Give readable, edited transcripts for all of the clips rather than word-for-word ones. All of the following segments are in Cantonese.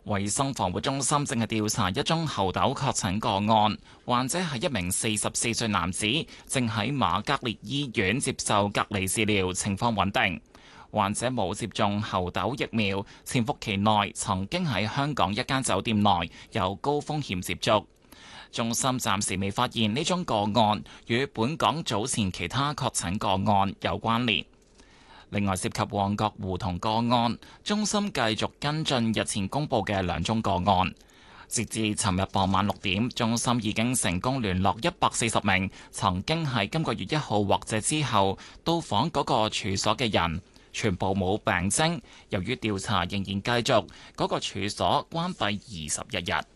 衛生防護中心正係調查一宗猴痘確診個案，患者係一名44歲男子，正喺瑪嘉烈醫院接受隔離治療，情況穩定。患者冇接種猴痘疫苗，潛伏期內曾經喺香港一間酒店內有高風險接觸。中心暫時未發現呢宗個案與本港早前其他確診個案有關聯。另外，涉及旺角胡同個案，中心繼續跟進日前公佈嘅2宗個案。截至尋日傍晚6點，中心已經成功聯絡140名曾經喺今個月1號或者之後到訪嗰個處所嘅人。全部冇病徵，由於調查仍然繼續，嗰個處所關閉21日。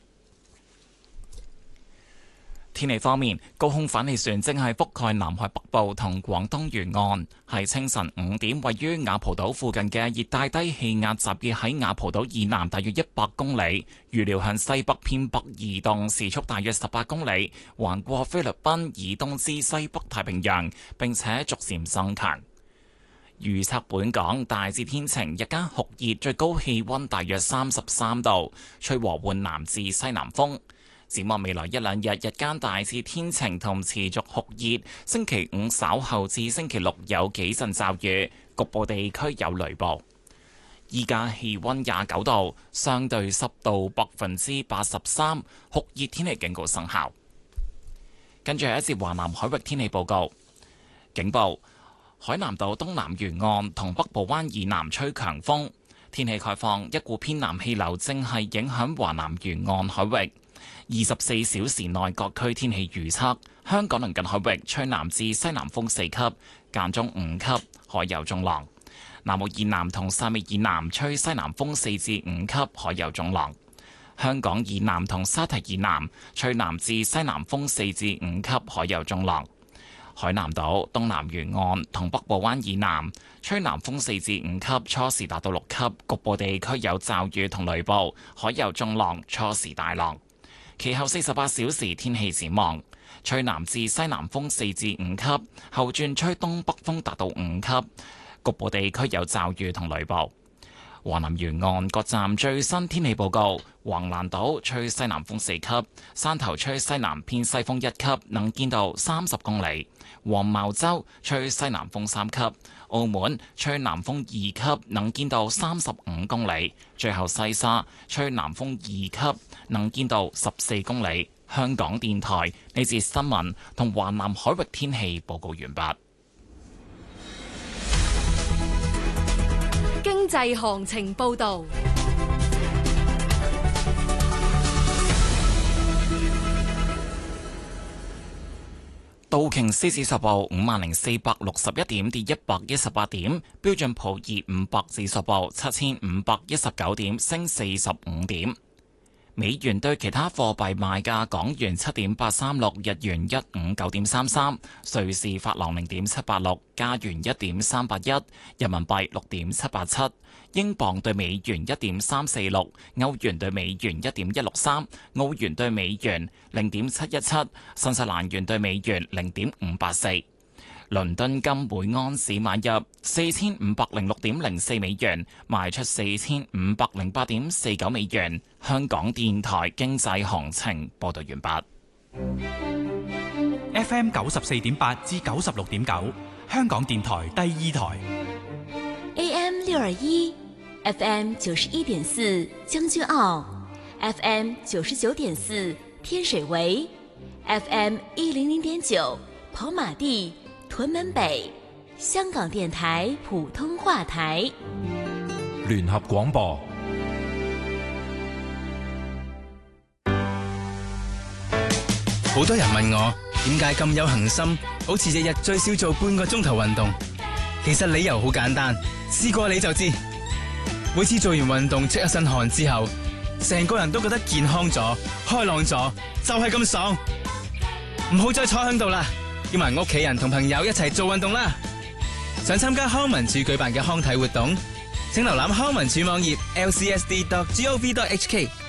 天氣方面，高空反氣旋正係覆蓋南海北部同廣東沿岸。喺清晨5點，位於雅蒲島附近嘅熱帶低氣壓集結喺雅蒲島以南大約100公里，預料向西北偏北移動，時速大約18公里，橫過菲律賓以東至西北太平洋，並且逐漸增強。預測本港大致天晴，日間酷熱，最高氣溫大約33度，吹和緩南至西南風。展望未來1-2日，日間大致天晴同持續酷熱。星期5稍後至星期6有幾陣驟雨，局部地區有雷暴。依家氣溫29度，相對濕度83%，酷熱天氣警告生效。跟住係一節華南海域天氣報告，警報。海南島東南沿岸同北部灣以南吹強風，天氣概況，一股偏南氣流正係影響華南沿岸海域。24小時內各區天氣預測：香港鄰近海域吹南至西南風4級，間中5級，海有中浪；南澳以南同汕尾以南吹西南風4至5級，海有中浪；香港以南同沙堤以南吹南至西南風4至5級，海有中浪。海南島東南沿岸同北部灣以南吹南風4至5級，初時達到6級，局部地區有驟雨同雷暴，海有中浪，初時大浪。其後48小時天氣展望，吹南至西南風4至5級，後轉吹東北風達到5級，局部地區有驟雨同雷暴。華南沿岸各站最新天氣報告：橫瀾島吹西南風4級，汕頭吹西南偏西風1級，能見度30公里；黃茅洲吹西南風3級，澳門吹南風2級，能見度35公里；最後西沙吹南風2級，能見度14公里。香港電台呢節新聞同華南海域天氣報告完畢。 經濟行情報導。 道瓊斯指數報50,461點，跌118點；標準普爾500指數報7,519點，升45點。美元對其他貨幣賣價：港元7.836，日元159.33，瑞士法郎0.786，加元1.381，人民幣6.787，英鎊對美元1.346，歐元對美元1.163，澳元對美元0.717，新西蘭元對美元0.584。倫敦金每安士買入4506.04美元，賣出4508.49美元。香港電台經濟行情報道完畢。 FM 94.8至96.9，香港電台第2台。 AM 621 FM 91.4將軍澳 FM 99.4天水圍 FM 100.9跑馬地屯門北，香港電台普通話台。 聯合廣播。 好多人問我點解咁有恒心，好似日日最少做半個鐘頭運動。其實理由好簡單，試過你就知。每次做完運動出一身汗之後，成個人都覺得健康咗、開朗咗，就係咁爽。唔好再坐喺度啦，叫埋屋企人同朋友一齊做運動啦！想參加康文署舉辦嘅康體活動，請瀏覽康文署網頁 lcsd.gov.hk。